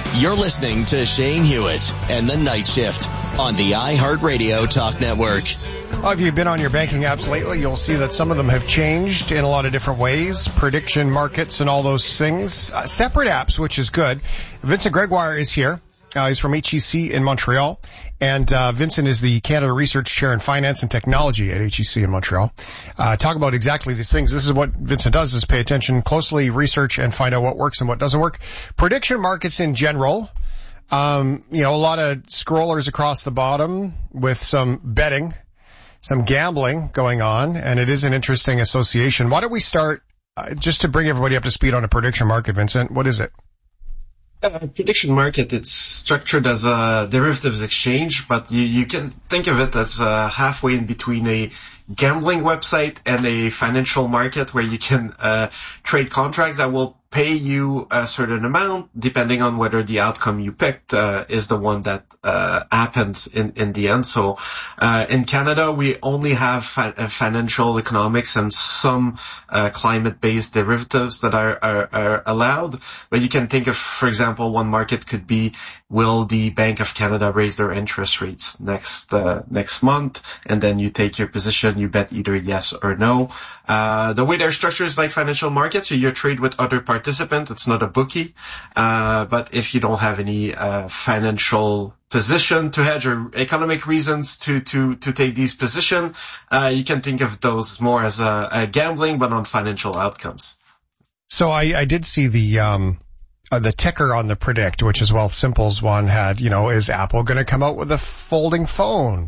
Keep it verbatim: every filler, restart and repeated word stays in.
You're listening to Shane Hewitt and the Night Shift on the iHeartRadio Talk Network. Well, if you've been on your banking apps lately, you'll see that some of them have changed in a lot of different ways. Prediction markets and all those things. Uh, separate apps, which is good. Vincent Gregoire is here. Uh, he's from H E C in Montreal. And uh, Vincent is the Canada Research Chair in Finance and Technology at H E C in Montreal. Uh, talk about exactly these things. This is what Vincent does, is pay attention closely, research, and find out what works and what doesn't work. Prediction markets in general. Um, you know, a lot of scrollers across the bottom with some betting, some gambling going on, and it is an interesting association. Why don't we start, uh, just to bring everybody up to speed on a prediction market, Vincent? What is it? Uh, prediction market, it's structured as a derivatives exchange, but you, you can think of it as uh, halfway in between a gambling website and a financial market where you can uh, trade contracts that will pay you a certain amount depending on whether the outcome you picked uh, is the one that uh, happens in, in the end. So uh, in Canada, we only have fi- uh, financial economics and some uh, climate-based derivatives that are, are, are allowed. But you can think of, for example, one market could be, will the Bank of Canada raise their interest rates next uh, next month? And then you take your position, you bet either yes or no. Uh, the way they're structured is like financial markets, so you trade with other participants. It's not a bookie. Uh, but if you don't have any uh, financial position to hedge or economic reasons to to to take these positions, uh, you can think of those more as a, a gambling, but on financial outcomes. So I, I did see the um uh, the ticker on the Predict, which is Wealth Simple's one, had, you know, is Apple going to come out with a folding phone?